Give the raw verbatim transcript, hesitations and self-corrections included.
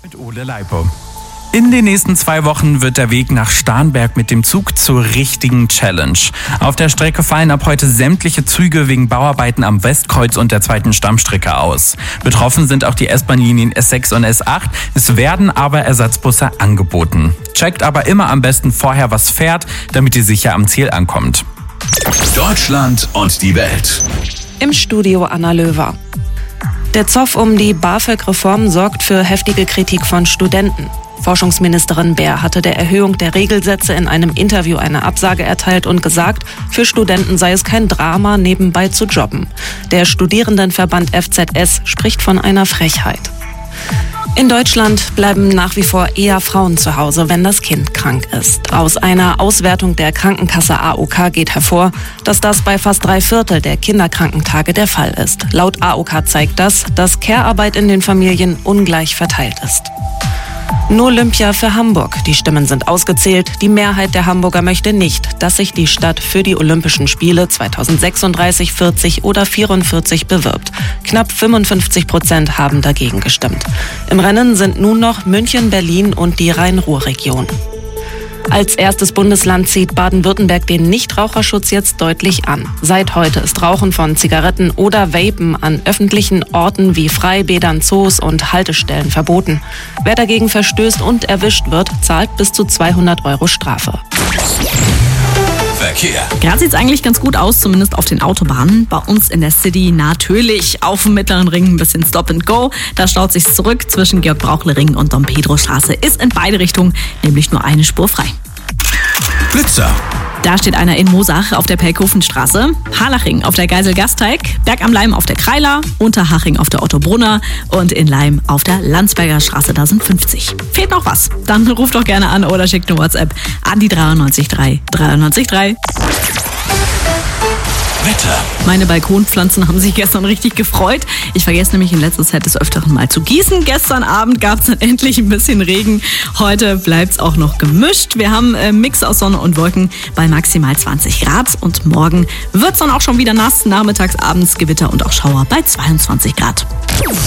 Mit Ole Leipo. In den nächsten zwei Wochen wird der Weg nach Starnberg mit dem Zug zur richtigen Challenge. Auf der Strecke fallen ab heute sämtliche Züge wegen Bauarbeiten am Westkreuz und der zweiten Stammstrecke aus. Betroffen sind auch die S-Bahn-Linien S sechs und S acht. Es werden aber Ersatzbusse angeboten. Checkt aber immer am besten vorher, was fährt, damit ihr sicher am Ziel ankommt. Deutschland und die Welt. Im Studio Anna Löwer. Der Zoff um die BAföG-Reform sorgt für heftige Kritik von Studenten. Forschungsministerin Baer hatte der Erhöhung der Regelsätze in einem Interview eine Absage erteilt und gesagt, für Studenten sei es kein Drama, nebenbei zu jobben. Der Studierendenverband F Z S spricht von einer Frechheit. In Deutschland bleiben nach wie vor eher Frauen zu Hause, wenn das Kind krank ist. Aus einer Auswertung der Krankenkasse A O K geht hervor, dass das bei fast drei Viertel der Kinderkrankentage der Fall ist. Laut A O K zeigt das, dass Care-Arbeit in den Familien ungleich verteilt ist. Nur Olympia für Hamburg. Die Stimmen sind ausgezählt. Die Mehrheit der Hamburger möchte nicht, dass sich die Stadt für die Olympischen Spiele zweitausendsechsunddreißig, vierzig oder vierundvierzig bewirbt. Knapp fünfundfünfzig Prozent haben dagegen gestimmt. Im Rennen sind nun noch München, Berlin und die Rhein-Ruhr-Region. Als erstes Bundesland zieht Baden-Württemberg den Nichtraucherschutz jetzt deutlich an. Seit heute ist Rauchen von Zigaretten oder Vapen an öffentlichen Orten wie Freibädern, Zoos und Haltestellen verboten. Wer dagegen verstößt und erwischt wird, zahlt bis zu zweihundert Euro Strafe. Verkehr. Gerade sieht es eigentlich ganz gut aus, zumindest auf den Autobahnen. Bei uns in der City natürlich auf dem Mittleren Ring ein bisschen Stop and Go. Da staut sich's zurück zwischen Georg-Brauchle-Ring und Dom-Pedro-Straße. Ist in beide Richtungen nämlich nur eine Spur frei. Blitzer. Da steht einer in Mosach auf der Pelkhofenstraße, Harlaching auf der Geisel-Gasteig, Berg am Leim auf der Kreiler, Unterhaching auf der Ottobrunner und in Leim auf der Landsberger Straße, da sind fünfzig. Fehlt noch was? Dann ruft doch gerne an oder schickt eine WhatsApp an die dreiundneunzig drei dreiundneunzig drei. Wetter. Meine Balkonpflanzen haben sich gestern richtig gefreut. Ich vergesse nämlich in letzter Zeit des Öfteren mal zu gießen. Gestern Abend gab es dann endlich ein bisschen Regen. Heute bleibt es auch noch gemischt. Wir haben einen Mix aus Sonne und Wolken bei maximal zwanzig Grad. Und morgen wird es dann auch schon wieder nass. Nachmittags, abends Gewitter und auch Schauer bei zweiundzwanzig Grad.